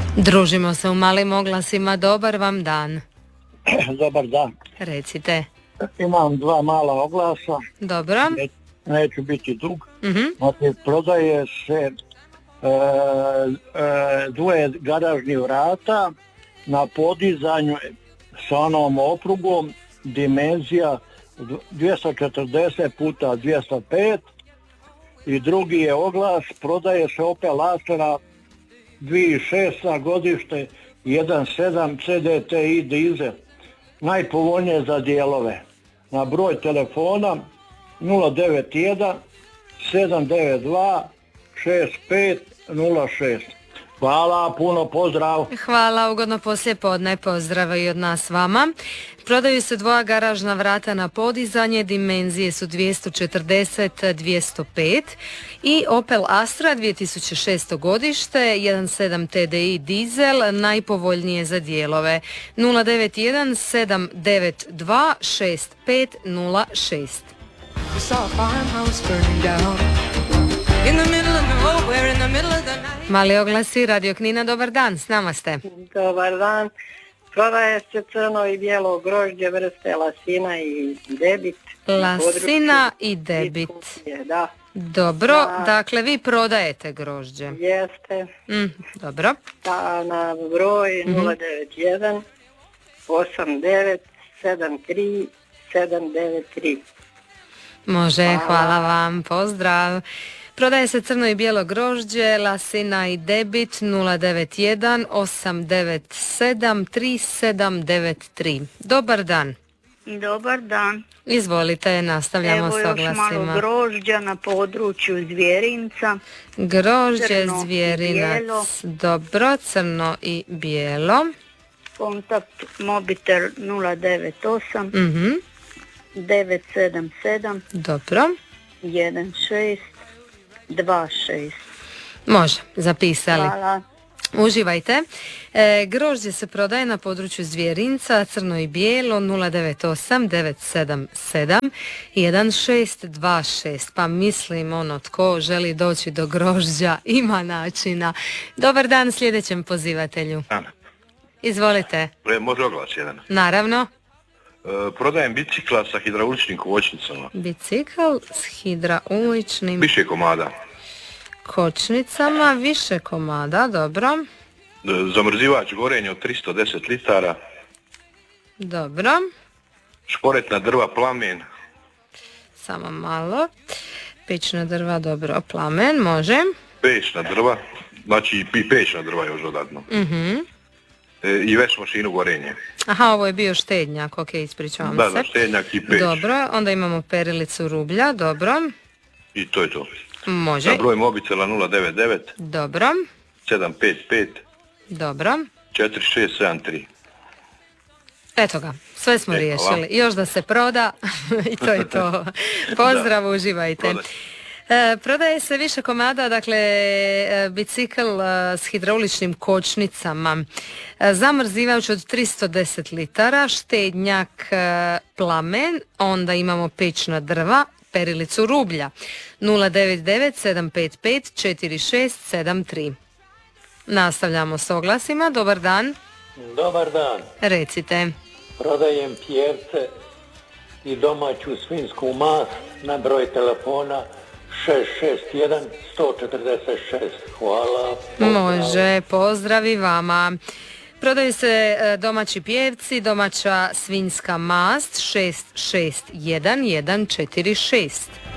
Družimo se u malim oglasima, dobar vam dan. Dobar dan. Recite. Imam dva mala oglasa. Dobro. Neću biti dug. Uh-huh. Prodaje se dvoje garažnih vrata na podizanju sa onom oprugom, dimenzija 240 puta 205 i drugi je oglas, prodaje se Opel Astra 2006. godište 1.7 CDTI dizel, najpovoljnije za dijelove. Na broj telefona 091 792 6506. Hvala, puno pozdrav. Hvala, ugodno poslijepodne, pozdrava i od nas vama. Prodaju se dvoja garažna vrata na podizanje, dimenzije su 240-205 i Opel Astra 2006. godište, 1.7 TDI dizel, najpovoljnije za dijelove. 091 792 6506. Mali oglasi, Radio Knina, dobar dan, s nama ste. Dobar dan. Prodaje se crno i bijelo grožđe vrste lasina i debit. Lasina i debit. Da. Dobro, dakle vi prodajete grožđe. Jeste. Dobro. Da, na broj 091 89 73 793. Može, hvala vam, pozdrav. Prodaje se crno i bijelo grožđe, lasina i debit 091 897 3793. Dobar dan. Dobar dan. Izvolite, nastavljamo s oglasima. Evo još malo grožđa na području Zvjerinca. Grožđe, Zvjerinac. Dobro, crno i bijelo. Kontakt mobitel 098 977 Dobro. 16 26. Može, zapisali. Hvala. Uživajte. Grožđe se prodaje na području Zvjerinca, crno i bijelo 098 977 1626. Pa mislim, tko želi doći do grožđa ima načina. Dobar dan sljedećem pozivatelju. Izvolite. Može oglas jedan. Naravno. Prodajem bicikla sa hidrauličnim kočnicama. Bicikl s hidrauličnim više komada. Kočnicama, više komada, dobro. Zamrzivač gorenja od 310 litara. Dobro. Šporetna drva plamen. Samo malo. Pečna drva, dobro, plamen, može. Pečna drva, znači i pečna drva još dodatno. I veš mašinu gorenje. Aha, ovo je bio štednjak, ok, ispričavam se. Da, štednjak i peć. Dobro, onda imamo perilicu rublja, dobro. I to je to. Može. Na broj mobitela 099 dobro. 755 dobro. 4673. Eto ga, sve smo riješili. Hvala. Još da se proda i to je to. Pozdrav, uživajte. Prodaje se više komada, dakle bicikl s hidrauličnim kočnicama, zamrzivač od 310 litara, štednjak plamen, onda imamo pečna drva, perilicu rublja 099 755 4673. Nastavljamo s oglasima. Dobar dan. Dobar dan. Recite. Prodajem pjevce i domaću svinjsku mast na broj telefona 661 146. Hvala. Pozdrav. Može, pozdravi vama. Prodaju se domaći pjevci, domaća svinjska mast 661 146.